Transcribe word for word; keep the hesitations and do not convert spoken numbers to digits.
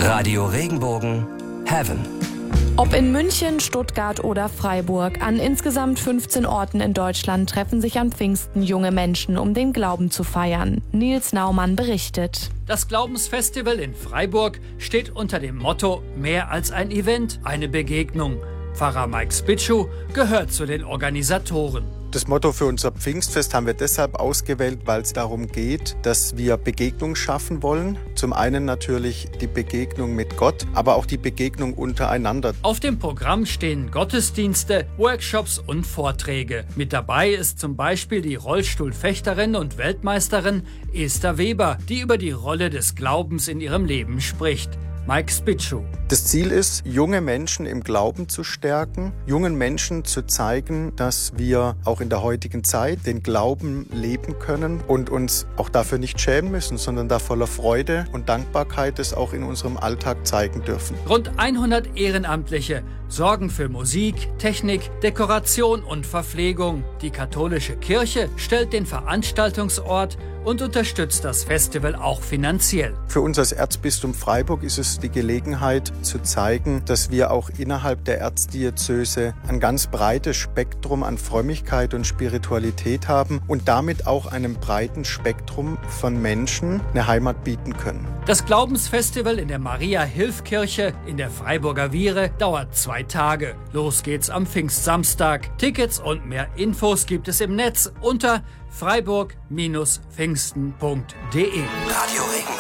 Radio Regenbogen Heaven. Ob in München, Stuttgart oder Freiburg, an insgesamt fünfzehn Orten in Deutschland treffen sich an Pfingsten junge Menschen, um den Glauben zu feiern. Nils Naumann berichtet. Das Glaubensfestival in Freiburg steht unter dem Motto mehr als ein Event, eine Begegnung. Pfarrer Mike Spitschu gehört zu den Organisatoren. Das Motto für unser Pfingstfest haben wir deshalb ausgewählt, weil es darum geht, dass wir Begegnung schaffen wollen. Zum einen natürlich die Begegnung mit Gott, aber auch die Begegnung untereinander. Auf dem Programm stehen Gottesdienste, Workshops und Vorträge. Mit dabei ist zum Beispiel die Rollstuhlfechterin und Weltmeisterin Esther Weber, die über die Rolle des Glaubens in ihrem Leben spricht. Mike Spitschu. Das Ziel ist, junge Menschen im Glauben zu stärken, jungen Menschen zu zeigen, dass wir auch in der heutigen Zeit den Glauben leben können und uns auch dafür nicht schämen müssen, sondern da voller Freude und Dankbarkeit es auch in unserem Alltag zeigen dürfen. Rund hundert Ehrenamtliche sorgen für Musik, Technik, Dekoration und Verpflegung. Die katholische Kirche stellt den Veranstaltungsort und unterstützt das Festival auch finanziell. Für uns als Erzbistum Freiburg ist es die Gelegenheit zu zeigen, dass wir auch innerhalb der Erzdiözese ein ganz breites Spektrum an Frömmigkeit und Spiritualität haben und damit auch einem breiten Spektrum von Menschen eine Heimat bieten können. Das Glaubensfestival in der Maria-Hilf-Kirche in der Freiburger Viere dauert zwei Tage. Los geht's am Pfingstsamstag. Tickets und mehr Infos gibt es im Netz unter freiburg Bindestrich pfingsten punkt de. Radio Regenbogen.